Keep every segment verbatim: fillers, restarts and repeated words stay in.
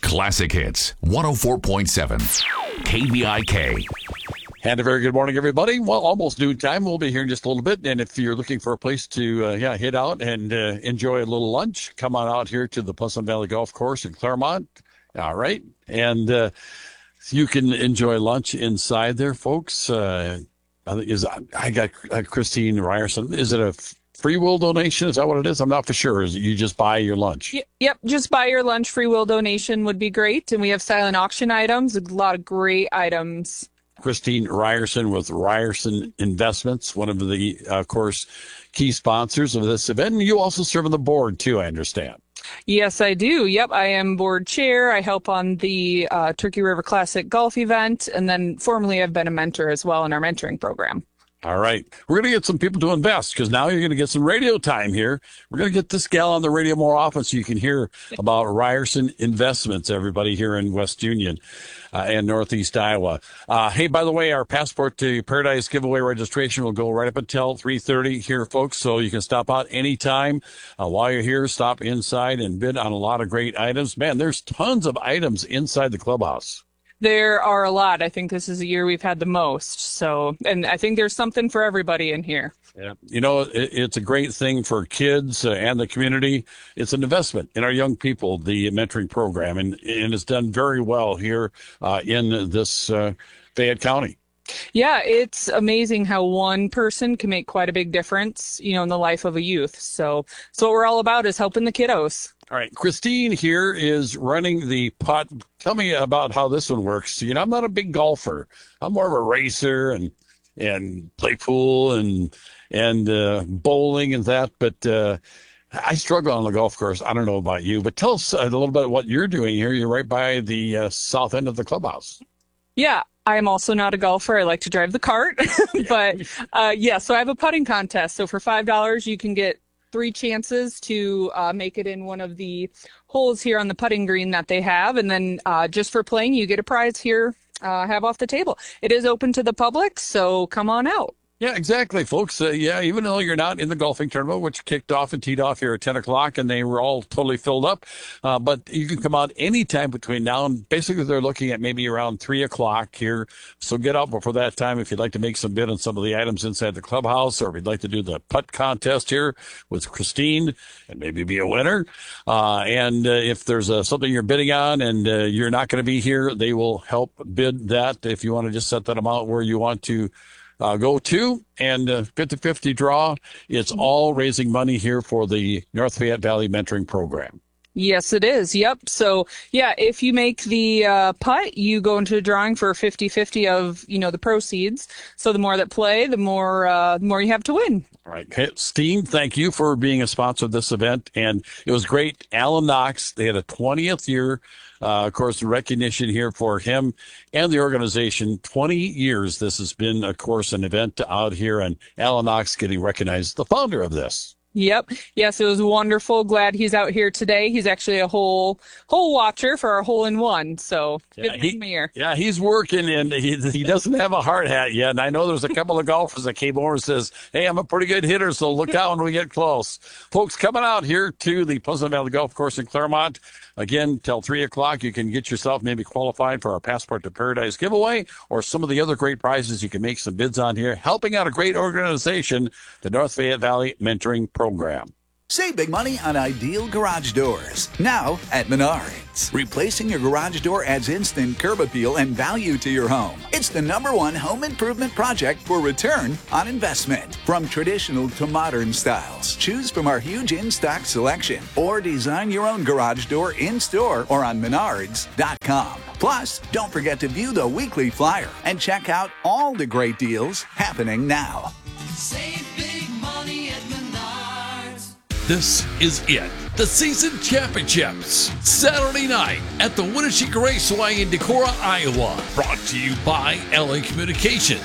Classic Hits, one oh four point seven, K V I K. And a very good morning, everybody. Well, almost noon time. We'll be here in just a little bit. And if you're looking for a place to uh, yeah, hit out and uh, enjoy a little lunch, come on out here to the Pleasant Valley Golf Course in Claremont. All right. And uh, you can enjoy lunch inside there, folks. Uh, is I got uh, Christine Ryerson. Is it a free will donation? Is that what it is? I'm not for sure. Is it you just buy your lunch? Yep, just buy your lunch. Free will donation would be great. And we have silent auction items, a lot of great items. Christine Ryerson with Ryerson Investments, one of the, uh, of course, key sponsors of this event. And you also serve on the board, too, I understand. Yes, I do. Yep, I am board chair. I help on the uh, Turkey River Classic golf event. And then formerly I've been a mentor as well in our mentoring program. All right. We're going to get some people to invest because now you're going to get some radio time here. We're going to get this gal on the radio more often so you can hear about Ryerson Investments, everybody here in West Union uh, and Northeast Iowa. Uh, hey, by the way, our Passport to Paradise giveaway registration will go right up until three thirty here, folks, so you can stop out anytime. Uh, while you're here, stop inside and bid on a lot of great items. Man, there's tons of items inside the clubhouse. There are a lot. I think this is the year we've had the most. So, and I think there's something for everybody in here. Yeah. You know, it, it's a great thing for kids uh, and the community. It's an investment in our young people, the mentoring program, and, and it's done very well here uh, in this uh, Fayette County. Yeah, it's amazing how one person can make quite a big difference, you know, in the life of a youth. So, so what we're all about is helping the kiddos. All right. Christine here is running the putt. Tell me about how this one works. You know, I'm not a big golfer. I'm more of a racer and, and play pool and, and, uh, bowling and that. But, uh, I struggle on the golf course. I don't know about you, but tell us a little bit what you're doing here. You're right by the uh, south end of the clubhouse. Yeah. I am also not a golfer. I like to drive the cart, but, uh, yeah, so I have a putting contest. So for five dollars, you can get three chances to uh, make it in one of the holes here on the putting green that they have. And then uh, just for playing, you get a prize here, uh, have off the table. It is open to the public, so come on out. Yeah, exactly, folks. Uh, yeah, even though you're not in the golfing tournament, which kicked off and teed off here at ten o'clock, and they were all totally filled up, uh, but you can come out anytime between now and basically they're looking at maybe around three o'clock here. So get out before that time if you'd like to make some bid on some of the items inside the clubhouse, or if you'd like to do the putt contest here with Christine and maybe be a winner. Uh, and uh, if there's uh, something you're bidding on and uh, you're not going to be here, they will help bid that if you want to just set that amount where you want to Uh, go to, and uh, fifty-fifty draw. It's all raising money here for the North Fayette Valley Mentoring Program. Yes, it is. Yep. So, yeah, if you make the uh, putt, you go into a drawing for fifty-fifty of, you know, the proceeds. So the more that play, the more, uh, the more you have to win. All right. Steve, thank you for being a sponsor of this event. And it was great. Alan Knox, they had a twentieth year, uh, of course, recognition here for him and the organization. twenty years this has been, of course, an event out here, and Alan Knox getting recognized, the founder of this. Yep. Yes, it was wonderful. Glad he's out here today. He's actually a whole whole watcher for our hole in one. So yeah, good he, here. Yeah, he's working, and he he doesn't have a hard hat yet. And I know there's a couple of golfers that came over and says, "Hey, I'm a pretty good hitter, so look out when we get close." Folks, coming out here to the Pleasant Valley Golf Course in Claremont. Again, till three o'clock, you can get yourself maybe qualified for our Passport to Paradise giveaway or some of the other great prizes you can make some bids on here, helping out a great organization, the North Fayette Valley Mentoring Program. Save big money on ideal garage doors. Now at Menards. Replacing your garage door adds instant curb appeal and value to your home. It's the number one home improvement project for return on investment. From traditional to modern styles, choose from our huge in-stock selection or design your own garage door in-store or on menards dot com. Plus, don't forget to view the weekly flyer and check out all the great deals happening now. Save big money at Menards. This is it. The season championships. Saturday night at the Winnebago Raceway in Decorah, Iowa. Brought to you by L A Communications.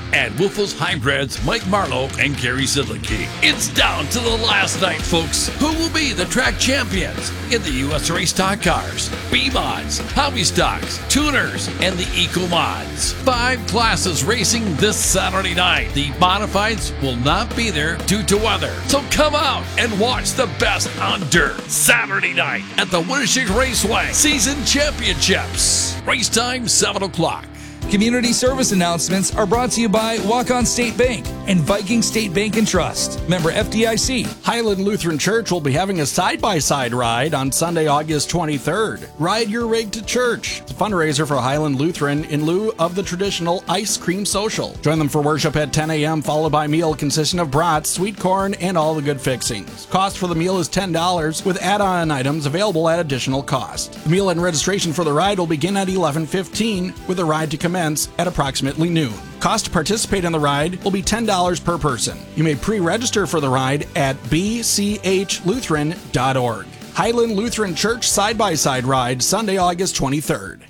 and Wolfos Hybrids, Mike Marlowe and Gary Sidlicki. It's down to the last night, folks. Who will be the track champions in the U S Race Stock Cars, B-Mods, Hobby Stocks, Tuners, and the Eco Mods? Five classes racing this Saturday night. The modifieds will not be there due to weather, so come out and watch the best on dirt Saturday night at the Winnebago Raceway Season Championships. Race time seven o'clock. Community service announcements are brought to you by Walk-On State Bank and Viking State Bank and Trust. Member F D I C. Highland Lutheran Church will be having a side-by-side ride on Sunday, August twenty-third. Ride your rig to church. It's a fundraiser for Highland Lutheran in lieu of the traditional ice cream social. Join them for worship at ten a.m., followed by a meal consisting of brats, sweet corn, and all the good fixings. Cost for the meal is ten dollars, with add-on items available at additional cost. The meal and registration for the ride will begin at eleven fifteen, with the ride to commence at approximately noon. Cost to participate in the ride will be ten dollars per person. You may pre-register for the ride at b c h lutheran dot org. Highland Lutheran Church Side-by-Side Ride, Sunday, August twenty-third.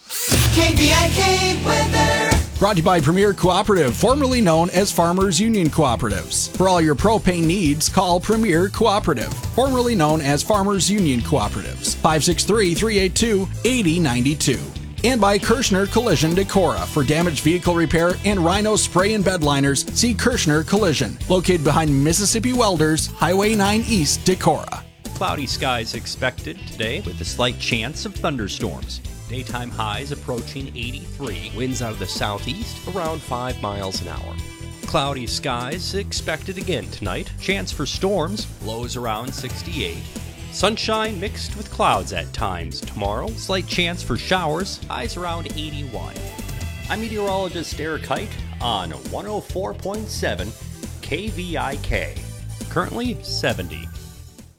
K V I K weather. Brought to you by Premier Cooperative, formerly known as Farmers Union Cooperatives. For all your propane needs, call Premier Cooperative, formerly known as Farmers Union Cooperatives. five six three, three eight two, eight zero nine two. And by Kirschner Collision Decora. For damaged vehicle repair and Rhino spray and bed liners, see Kirschner Collision, located behind Mississippi Welders, Highway nine East, Decorah. Cloudy skies expected today with a slight chance of thunderstorms. Daytime highs approaching eighty-three. Winds out of the southeast around five miles an hour. Cloudy skies expected again tonight. Chance for storms, lows around sixty-eight. Sunshine mixed with clouds at times tomorrow. Slight chance for showers, highs around eighty-one. I'm meteorologist Eric Height on one oh four point seven K V I K. Currently seventy.